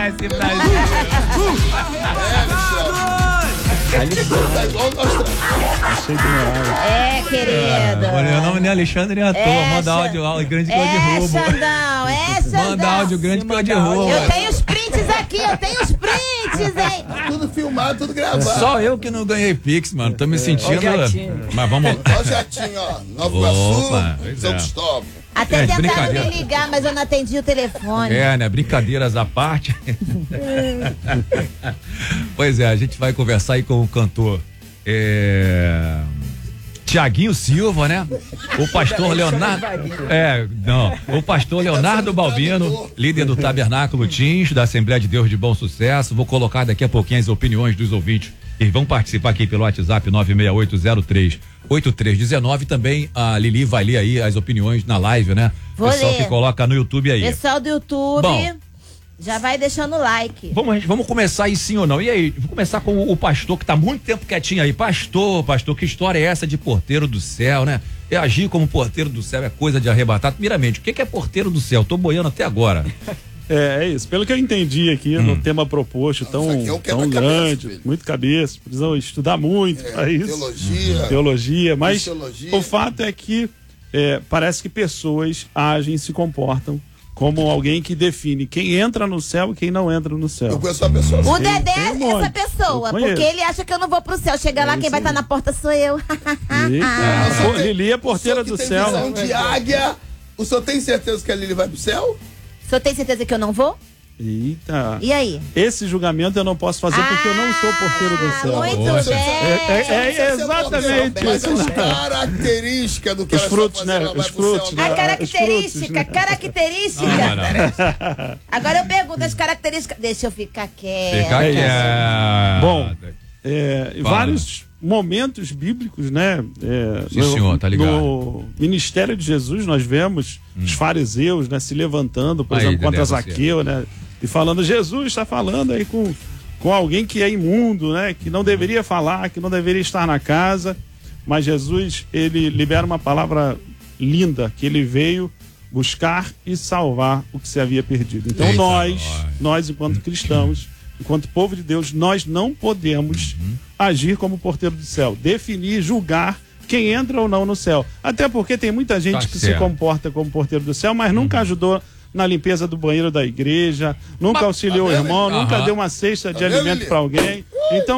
esse Brasil. Tá igual nós. Querido. Meu nome não é Alexandre, é à toa. Manda áudio, grande que eu derrubo. Xandão, Xandão. Manda áudio grande que eu derrubo. Eu tenho os prints aqui, hein? Tudo filmado, tudo gravado. Só eu que não ganhei Pix, mano. Tô me sentindo. Mas vamos. Olha o jatinho, ó. Nova Iguaçu, São Cristóvão. Até tentaram me ligar, mas eu não atendi o telefone. Né? Brincadeiras à parte. Pois é, a gente vai conversar aí com o cantor Tiaguinho Silva, né? O pastor Leonardo. O pastor Leonardo Balbino, líder do Tabernáculo Teens, da Assembleia de Deus de Bom Sucesso. Vou colocar daqui a pouquinho as opiniões dos ouvintes que vão participar aqui pelo WhatsApp 968038319. Também a Lili vai ler aí as opiniões na live, né? Pessoal que coloca no YouTube aí. Pessoal do YouTube. Bom, já vai deixando o like. Vamos começar aí, sim ou não? E aí, vou começar com o pastor que tá muito tempo quietinho aí. Pastor, que história é essa de porteiro do céu, né? Agir como porteiro do céu é coisa de arrebatar. Primeiramente, o que é porteiro do céu? Tô boiando até agora. É isso. Pelo que eu entendi aqui no tema proposto, tão grande, muito cabeça, precisam estudar muito para isso. Teologia. Mas o fato é que parece que pessoas agem, se comportam como alguém que define quem entra no céu e quem não entra no céu. Eu conheço uma pessoa. O Dedé é essa pessoa, porque ele acha que eu não vou pro céu. Chega lá, quem vai estar na porta sou eu. Lili é porteira do céu. Visão de águia. O senhor tem certeza que a Lili vai pro céu? O senhor tem certeza que eu não vou? Eita. E aí? Esse julgamento eu não posso fazer porque eu não sou porteiro do céu. Muito bem. Exatamente mas isso. a característica do que os frutos, né? Os frutos. A característica. Agora eu pergunto as características. Deixa eu ficar quieto. Bom, vários momentos bíblicos, né? Sim, senhor, tá ligado. No ministério de Jesus nós vemos os fariseus, né, se levantando, por exemplo, contra Zaqueu, né? E falando, Jesus está falando aí com alguém que é imundo, né? Que não deveria falar, que não deveria estar na casa. Mas Jesus, ele libera uma palavra linda, que ele veio buscar e salvar o que se havia perdido. Então nós enquanto cristãos, enquanto povo de Deus, nós não podemos agir como porteiro do céu, definir, julgar quem entra ou não no céu. Até porque tem muita gente que se comporta como porteiro do céu, mas nunca ajudou na limpeza do banheiro da igreja, nunca auxiliou o irmão, nunca deu uma cesta de alimento para alguém. Então